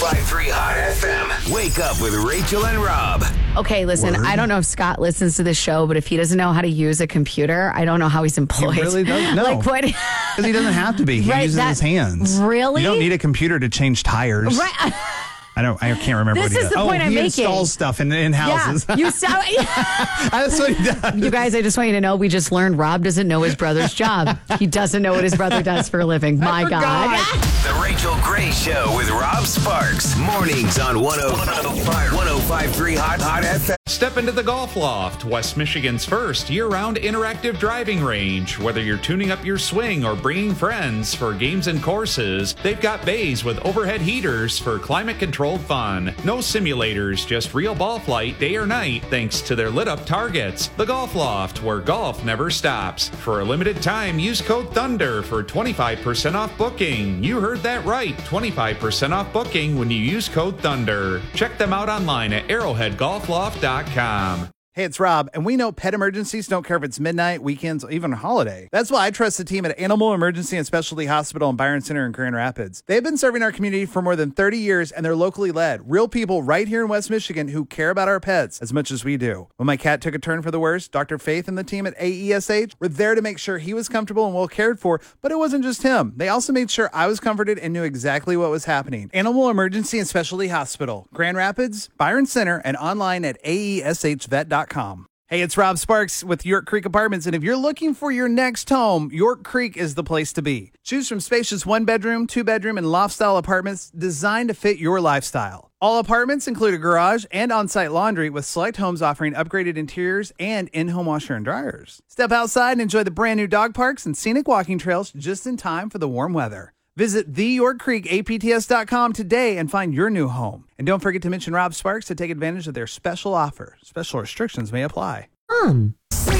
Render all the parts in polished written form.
105.3 Hot FM. Wake up with Rachel and Rob. Okay, listen, I don't know if Scott listens to the show, but if he doesn't know how to use a computer, I don't know how he's employed. He really doesn't know. Like what? Because he doesn't have to be. He Right, uses his hands. Really? You don't need a computer to change tires. Right. I can't remember what he This does. is the point I'm he making. installs stuff in houses. Yeah, you sound. That's what he does. You guys, I just want you to know, we just learned Rob doesn't know his brother's job. He doesn't know what his brother does for a living. My God. The Rachel Gray Show with Rob Sparks. Mornings on 105.3 Hot FM. Step into the Golf Loft, West Michigan's first year-round interactive driving range. Whether you're tuning up your swing or bringing friends for games and courses, they've got bays with overhead heaters for climate-controlled fun. No simulators, just real ball flight day or night thanks to their lit-up targets. The Golf Loft, where golf never stops. For a limited time, use code THUNDER for 25% off booking. You heard that right, 25% off booking when you use code THUNDER. Check them out online at arrowheadgolfloft.com. Hey, it's Rob, and we know pet emergencies don't care if it's midnight, weekends, or even a holiday. That's why I trust the team at Animal Emergency and Specialty Hospital in Byron Center in Grand Rapids. They've been serving our community for more than 30 years, and they're locally led. Real people right here in West Michigan who care about our pets as much as we do. When my cat took a turn for the worse, Dr. Faith and the team at AESH were there to make sure he was comfortable and well cared for, but it wasn't just him. They also made sure I was comforted and knew exactly what was happening. Animal Emergency and Specialty Hospital, Grand Rapids, Byron Center, and online at aeshvet.com. Hey, it's Rob Sparks with York Creek Apartments, and if you're looking for your next home, York Creek is the place to be. Choose from spacious one-bedroom, two-bedroom, and loft-style apartments designed to fit your lifestyle. All apartments include a garage and on-site laundry, with select homes offering upgraded interiors and in-home washer and dryers. Step outside and enjoy the brand-new dog parks and scenic walking trails just in time for the warm weather. Visit theyorkcreekapts.com today and find your new home. And don't forget to mention Rob Sparks to take advantage of their special offer. Special restrictions may apply. On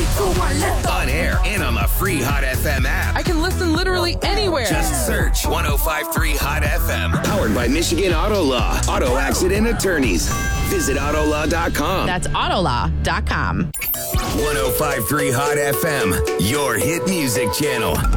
air and on the free Hot FM app. I can listen literally anywhere. Just search 105.3 Hot FM. Powered by Michigan Auto Law. Auto accident attorneys. Visit autolaw.com. That's autolaw.com. 105.3 Hot FM. Your hit music channel.